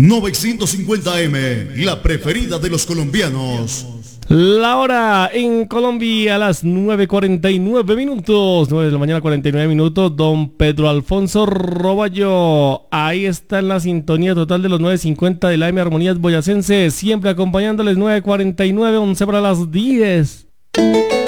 950M, la preferida de los colombianos. La hora en Colombia a las 9:49 minutos, 9 de la mañana 49 minutos. Don Pedro Alfonso Roballo, ahí está en la sintonía total de los 9:50 de la M Armonías Boyacense, siempre acompañándoles. 9:49, 11 para las 10.